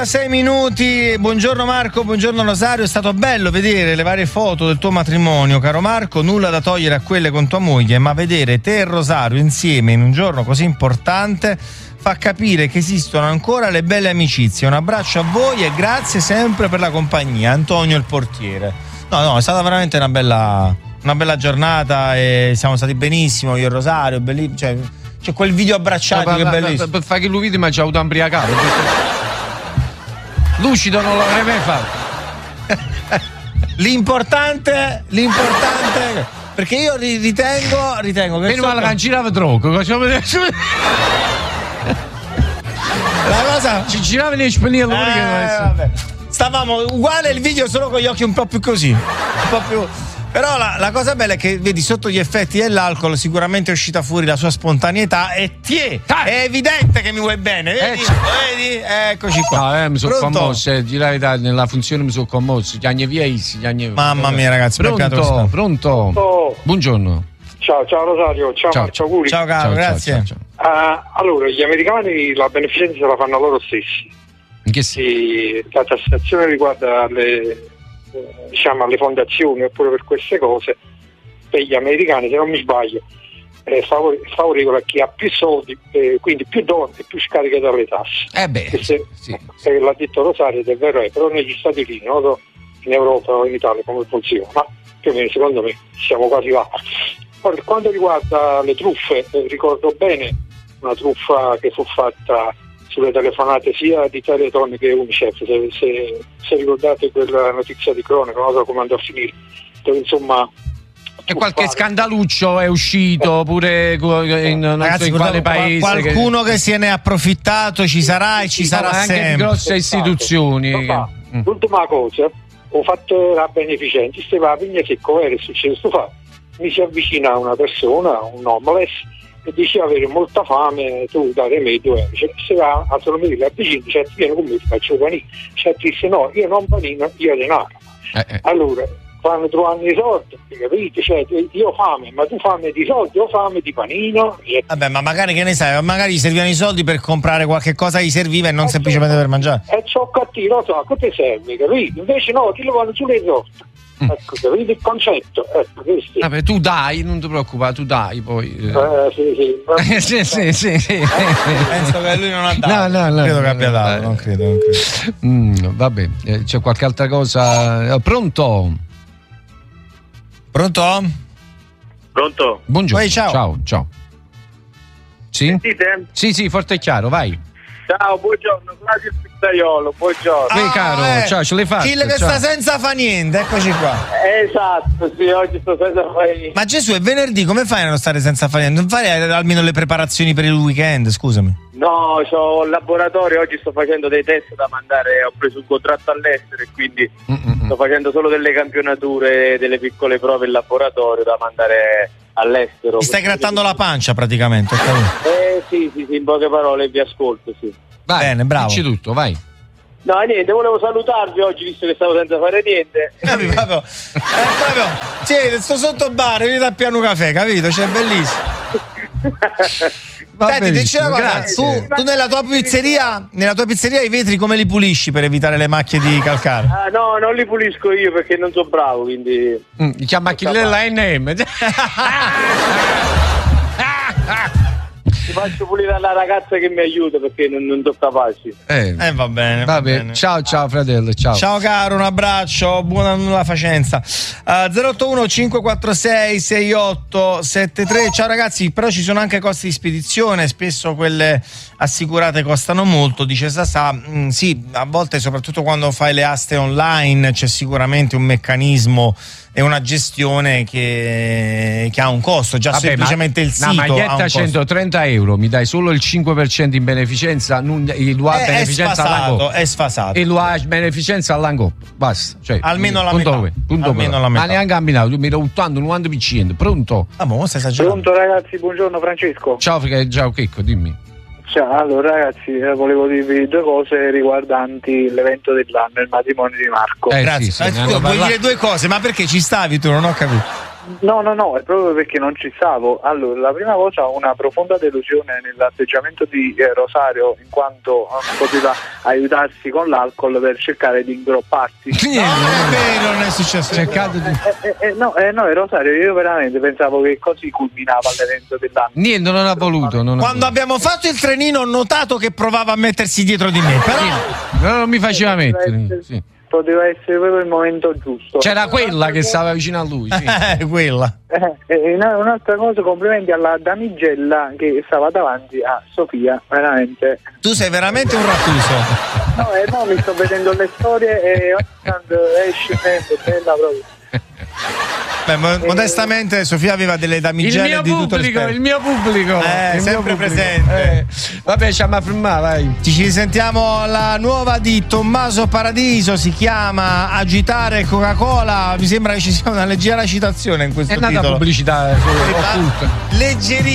6 minuti, buongiorno Marco, buongiorno Rosario, è stato bello vedere le varie foto del tuo matrimonio, caro Marco, nulla da togliere a quelle con tua moglie, ma vedere te e Rosario insieme in un giorno così importante fa capire che esistono ancora le belle amicizie. Un abbraccio a voi e grazie sempre per la compagnia. Antonio il portiere. No, è stata veramente una bella giornata e siamo stati benissimo, io e Rosario, bellissimo, c'è quel video abbracciati che è bellissimo. Per fare che lui vede, ma ci ha avuto ambriacato. Lucido non l'avrei mai fatto. L'importante perché io ritengo che meno male che girava troppo. La cosa ci girava nei spennelli. Stavamo uguale il video, solo con gli occhi un po' più così, un po' più. Però la cosa bella è che vedi sotto gli effetti dell'alcol sicuramente è uscita fuori la sua spontaneità e è evidente che mi vuoi bene, vedi? Eccoci qua. No, mi sono commosso, di la verità, nella funzione mi sono commosso. Mamma mia ragazzi, pronto. Buongiorno. Ciao Rosario, ciao Marcio, auguri. Ciao caro, grazie. Ciao. Allora, gli americani la beneficenza se la fanno loro stessi. In che senso? La tassazione riguarda alle fondazioni oppure per queste cose, per gli americani, se non mi sbaglio, è favorevole a chi ha più soldi, quindi più donne e più scarica dalle tasse. Sì. L'ha detto Rosario ed è vero, però negli Stati Uniti, non so in Europa o in Italia come funziona, ma più o meno secondo me siamo quasi là. Ora, per quanto riguarda le truffe, ricordo bene una truffa che fu fatta sulle telefonate sia di Teleton che Unicef, se ricordate quella notizia di cronaca, non so come andò a finire, dove insomma e qualche scandaluccio è uscito pure in quale paese, qualcuno che se ne è approfittato ci sarà e ci sarà anche sempre, di grosse istituzioni. L'ultima cosa, ho fatto la beneficenza, stava la pigna che era successo fa, mi si avvicina una persona, un homeless, e diceva avere molta fame, tu date me 2 euro. Se va a dormire la vicina, ti viene con me, ti faccio panino. Disse no, io non panino, io denaro. Allora, quando trovano i soldi, capite? Io ho fame, ma tu fame di soldi o fame di panino? Vabbè, ma magari che ne sai, magari gli servivano i soldi per comprare qualche cosa che gli serviva e non semplicemente per mangiare. E ciò cattivo, lo so, che ti serve, capito? Invece no, ti lo vanno sulle sorti. Ecco, capite il concetto? Ecco, vabbè, tu dai, non ti preoccupare, tu dai poi. Sì. Penso che lui non ha dato. No, credo che abbia dato, non credo. Vabbè, c'è qualche altra cosa. Pronto? Buongiorno. Poi, ciao. Sì? Sentite? Sì, forte e chiaro, vai. Ciao, buongiorno, Claudio Pizzaiolo, buongiorno. Caro, ciao, ce l'hai fatta. Kill che sta senza fa niente, eccoci qua. Esatto, sì, oggi sto senza fare niente. Ma Gesù, è venerdì, come fai a non stare senza fare niente? Non fare almeno le preparazioni per il weekend, scusami. No, c'ho un laboratorio, oggi sto facendo dei test da mandare, ho preso un contratto all'estero e quindi sto facendo solo delle campionature, delle piccole prove in laboratorio da mandare all'estero. Ti stai grattando la pancia praticamente, sì, in poche parole vi ascolto, sì. Vai, bene, bravo. Dici tutto, vai. No, niente, volevo salutarvi oggi visto che stavo senza fare niente. Proprio, sto sotto bar, vieni da Piano Caffè, capito? C'è bellissimo. Senti, dici una cosa, tu nella tua pizzeria i vetri come li pulisci per evitare le macchie di calcare? No, non li pulisco io perché non sono bravo, quindi mi chiama Chilella NM. ti faccio pulire alla ragazza che mi aiuta perché non sono capace. Va bene. Ciao fratello, ciao caro, un abbraccio, buona nulla facenza. 081 546 6873. Ciao ragazzi, però ci sono anche costi di spedizione, spesso quelle assicurate costano molto, dice Sasà. Sì, a volte soprattutto quando fai le aste online c'è sicuramente un meccanismo e una gestione che ha un costo, già semplicemente il sito. Una maglietta 130 euro, mi dai solo il 5% in beneficenza, è sfasato. E lo ha beneficenza all'angop, basta. Cioè, almeno la metà. Ma neanche a Milano, tu mi ero 80-90%. Pronto? Stai esagerando. Pronto ragazzi, buongiorno Francesco. Ciao Checco, dimmi. Allora ragazzi, volevo dirvi 2 cose riguardanti l'evento dell'anno, il matrimonio di Marco. Grazie. Vuoi dire 2 cose, ma perché ci stavi tu? Non ho capito. No, è proprio perché non ci stavo. Allora, la prima cosa, una profonda delusione nell'atteggiamento di Rosario, in quanto poteva aiutarsi con l'alcol per cercare di ingropparsi. No, è vero, non è successo. Cercato di... No, Rosario, io veramente pensavo che così culminava l'evento dell'anno. Niente, non ha voluto. Quando abbiamo fatto il trenino ho notato che provava a mettersi dietro di me, però non mi faceva mettere. Sì. Poteva essere proprio il momento giusto. C'era quella che stava vicino a lui. Sì. Quella. Un'altra cosa, complimenti alla damigella che stava davanti a Sofia, veramente. Tu sei veramente un rattuso. No, mi sto vedendo le storie e ogni tanto esce sempre, bella proprio. Beh, modestamente Sofia aveva delle damigelle di tutto rispetto. Il mio pubblico sempre presente. Vabbè, ci fermare, vai. Ci risentiamo alla nuova di Tommaso Paradiso, si chiama Agitare Coca-Cola. Mi sembra che ci sia una leggera citazione in questo titolo. È nata pubblicità occulta. Leggerissima.